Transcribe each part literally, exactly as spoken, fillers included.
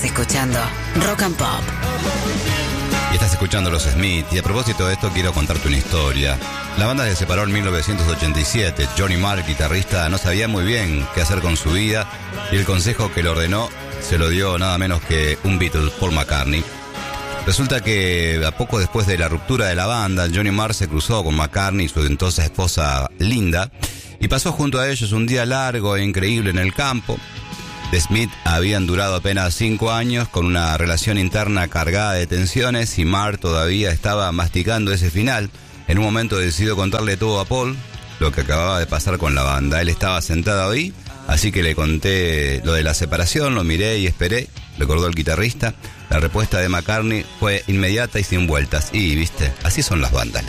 escuchando Rock and Pop. Y estás escuchando Los Smith. Y a propósito de esto, quiero contarte una historia. La banda se separó en mil novecientos ochenta y siete. Johnny Marr, guitarrista, no sabía muy bien qué hacer con su vida, y el consejo que le ordenó se lo dio nada menos que un Beatle, Paul McCartney. Resulta que a poco después de la ruptura de la banda, Johnny Marr se cruzó con McCartney y su entonces esposa Linda, y pasó junto a ellos un día largo e increíble en el campo. The Smith habían durado apenas cinco años con una relación interna cargada de tensiones, y Marr todavía estaba masticando ese final. En un momento decidió contarle todo a Paul, lo que acababa de pasar con la banda. Él estaba sentado ahí, así que le conté lo de la separación, lo miré y esperé, recordó el guitarrista. La respuesta de McCartney fue inmediata y sin vueltas. Y, viste, así son las bandas.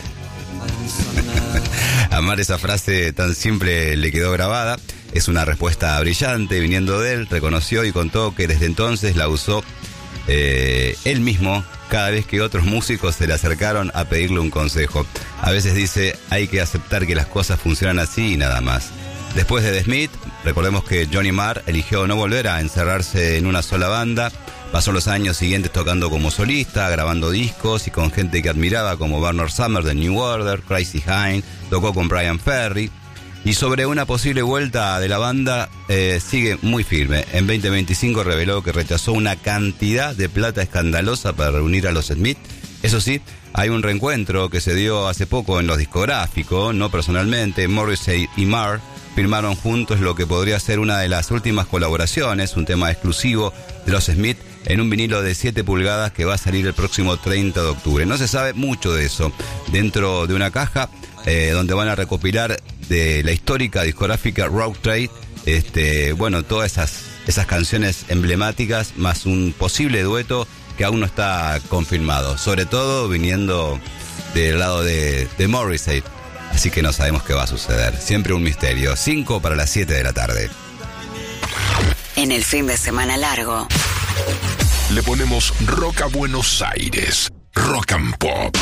A Marr esa frase tan simple le quedó grabada. Es una respuesta brillante viniendo de él. Reconoció y contó que desde entonces la usó eh, él mismo cada vez que otros músicos se le acercaron a pedirle un consejo. A veces dice, hay que aceptar que las cosas funcionan así y nada más. Después de The Smith, recordemos que Johnny Marr eligió no volver a encerrarse en una sola banda. Pasó los años siguientes tocando como solista, grabando discos y con gente que admiraba como Bernard Sumner de New Order, Crazy Hind, tocó con Bryan Ferry. Y sobre una posible vuelta de la banda, eh, sigue muy firme. En veinte veinticinco reveló que rechazó una cantidad de plata escandalosa para reunir a los Smith. Eso sí, hay un reencuentro que se dio hace poco en los discográficos, no personalmente. Morrissey y Marr firmaron juntos lo que podría ser una de las últimas colaboraciones, un tema exclusivo de los Smith en un vinilo de siete pulgadas que va a salir el próximo treinta de octubre. No se sabe mucho de eso. Dentro de una caja eh, donde van a recopilar de la histórica discográfica Rough Trade, este, bueno, todas esas, esas canciones emblemáticas, más un posible dueto que aún no está confirmado, sobre todo viniendo del lado de, de Morrissey. Así que no sabemos qué va a suceder. Siempre un misterio. cinco para las siete de la tarde. En el fin de semana largo le ponemos rock a Buenos Aires. Rock and Pop.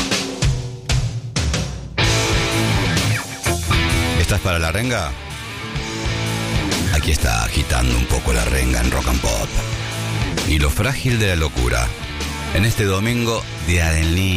¿Estás para la renga? Aquí está agitando un poco la renga en Rock and Pop. Y lo frágil de la locura. En este domingo, Día del Niño.